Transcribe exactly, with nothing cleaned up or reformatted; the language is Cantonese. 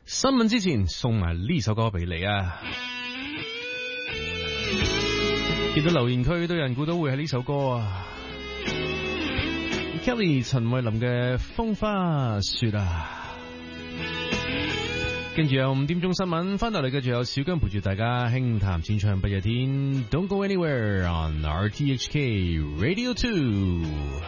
新聞之前送埋呢首歌俾你啊！見到留言區都有人估到會係呢首歌啊 Kelly 陳慧琳嘅風花雪啊，跟住有五點鐘新聞翻到嚟，繼續有小姜陪住大家輕談淺唱不夜天 Don't go anywhere on R T H K Radio two。